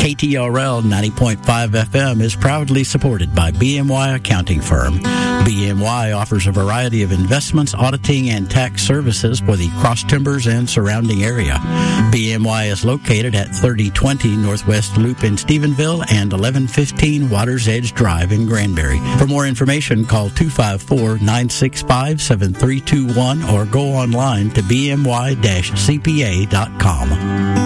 KTRL 90.5 FM is proudly supported by BMY Accounting Firm. BMY offers a variety of investments, auditing, and tax services for the Cross Timbers and surrounding area. BMY is located at 3020 Northwest Loop in Stephenville and 1115 Waters Edge Drive in Granbury. For more information, call 254-965-7321 or go online to bmy-cpa.com.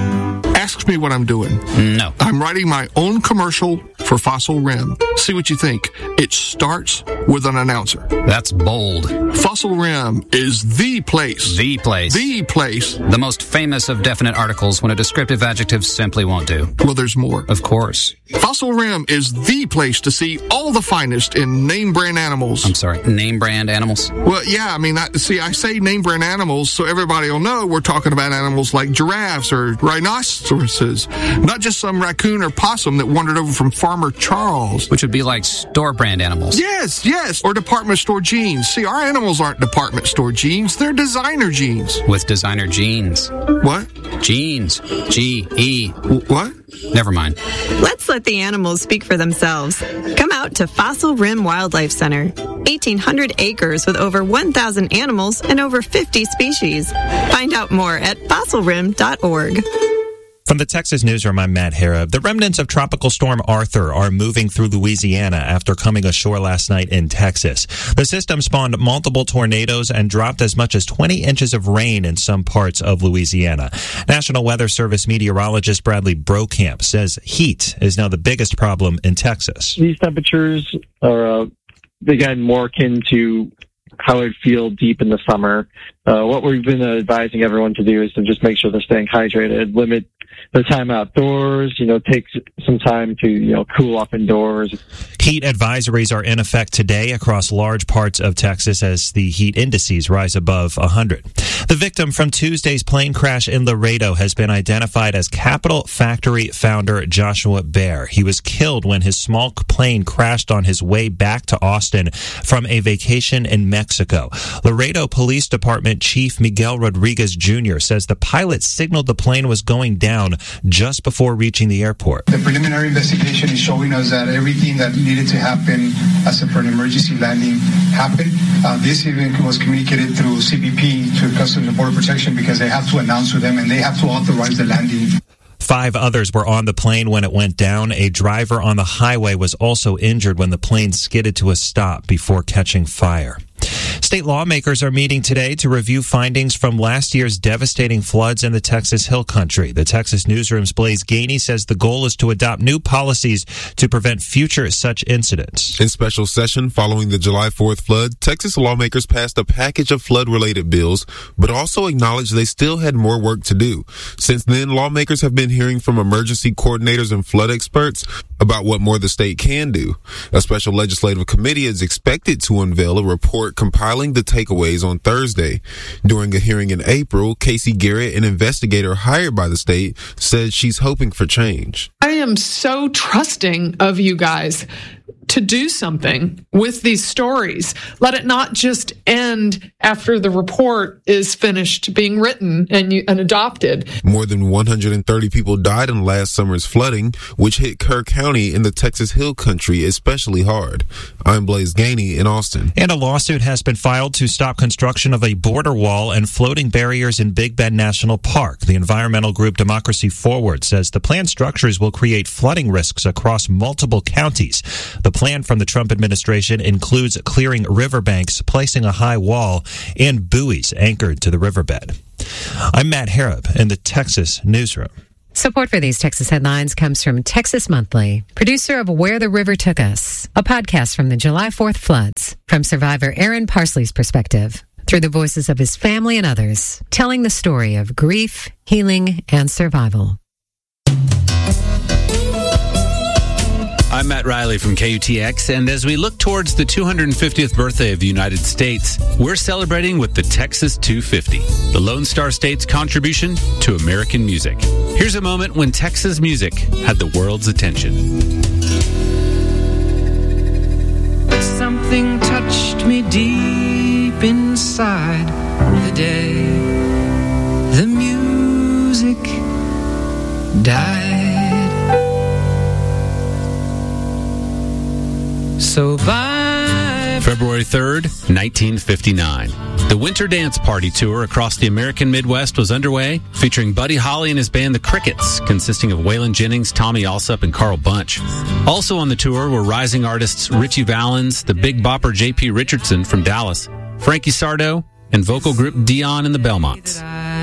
Ask me what I'm doing. No. I'm writing my own commercial for Fossil Rim. See what you think. It starts with an announcer. That's bold. Fossil Rim is the place. The place. The place. The most famous of definite articles when a descriptive adjective simply won't do. Well, there's more. Of course. Fossil Rim is the place to see all the finest in name brand animals. I'm sorry, name brand animals? Well, yeah, I mean, I say name brand animals so everybody will know we're talking about animals like giraffes or rhinoceroses, not just some raccoon or possum that wandered over from Farmer Charles. Which would be like store brand animals. Yes, or department store jeans. See, our animals aren't department store jeans, they're designer jeans. With designer jeans. What? Jeans. G-E. What? Never mind. Let's let the animals speak for themselves. Come out to Fossil Rim Wildlife Center. 1,800 acres with over 1,000 animals and over 50 species. Find out more at fossilrim.org. From the Texas Newsroom, I'm Matt Harrop. The remnants of Tropical Storm Arthur are moving through Louisiana after coming ashore last night in Texas. The system spawned multiple tornadoes and dropped as much as 20 inches of rain in some parts of Louisiana. National Weather Service meteorologist Bradley Brokamp says heat is now the biggest problem in Texas. These temperatures are again more akin to how it would feel deep in the summer. What we've been advising everyone to do is to just make sure they're staying hydrated, limit their time outdoors, take some time to, cool off indoors. Heat advisories are in effect today across large parts of Texas as the heat indices rise above 100. The victim from Tuesday's plane crash in Laredo has been identified as Capital Factory founder Joshua Baer. He was killed when his small plane crashed on his way back to Austin from a vacation in Mexico. Laredo Police Department Chief Miguel Rodriguez Jr. says the pilot signaled the plane was going down just before reaching the airport. The preliminary investigation is showing us that everything that needed to happen for an emergency landing happened. This event was communicated through CBP to Customs and Border Protection because they have to announce to them and they have to authorize the landing. 5 others were on the plane when it went down. A driver on the highway was also injured when the plane skidded to a stop before catching fire. State lawmakers are meeting today to review findings from last year's devastating floods in the Texas Hill Country. The Texas Newsroom's Blaze Gainey says the goal is to adopt new policies to prevent future such incidents. In special session following the July 4th flood, Texas lawmakers passed a package of flood-related bills, but also acknowledged they still had more work to do. Since then, lawmakers have been hearing from emergency coordinators and flood experts about what more the state can do. A special legislative committee is expected to unveil a report compiling the takeaways on Thursday. During a hearing in April, Casey Garrett, an investigator hired by the state, said she's hoping for change. I am so trusting of you guys to do something with these stories. Let it not just end after the report is finished being written and adopted. More than 130 people died in last summer's flooding, which hit Kerr County in the Texas Hill Country especially hard. I'm Blaze Gainey in Austin. And a lawsuit has been filed to stop construction of a border wall and floating barriers in Big Bend National Park. The environmental group Democracy Forward says the planned structures will create flooding risks across multiple counties. The plan from the Trump administration includes clearing riverbanks, placing a high wall, and buoys anchored to the riverbed. I'm Matt Harrop in the Texas Newsroom. Support for these Texas headlines comes from Texas Monthly, producer of Where the River Took Us, a podcast from the July 4th floods, from survivor Aaron Parsley's perspective, through the voices of his family and others, telling the story of grief, healing, and survival. I'm Matt Riley from KUTX, and as we look towards the 250th birthday of the United States, we're celebrating with the Texas 250, the Lone Star State's contribution to American music. Here's a moment when Texas music had the world's attention. Something touched me deep inside the day the music died. So bye. February 3rd, 1959. The Winter Dance Party Tour across the American Midwest was underway, featuring Buddy Holly and his band The Crickets, consisting of Waylon Jennings, Tommy Alsop, and Carl Bunch. Also on the tour were rising artists Richie Valens, the Big Bopper J.P. Richardson from Dallas, Frankie Sardo, and vocal group Dion and the Belmonts.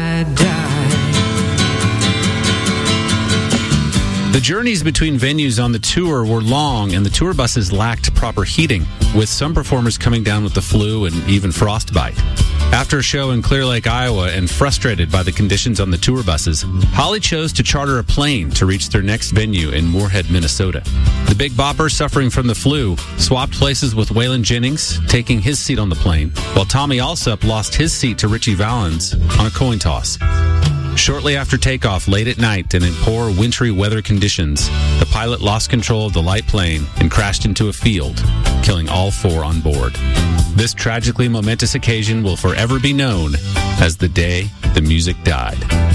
The journeys between venues on the tour were long, and the tour buses lacked proper heating, with some performers coming down with the flu and even frostbite. After a show in Clear Lake, Iowa, and frustrated by the conditions on the tour buses, Holly chose to charter a plane to reach their next venue in Moorhead, Minnesota. The Big Bopper, suffering from the flu, swapped places with Waylon Jennings, taking his seat on the plane, while Tommy Alsop lost his seat to Richie Valens on a coin toss. Shortly after takeoff, late at night and in poor wintry weather conditions, the pilot lost control of the light plane and crashed into a field, killing all four on board. This tragically momentous occasion will forever be known as the day the music died.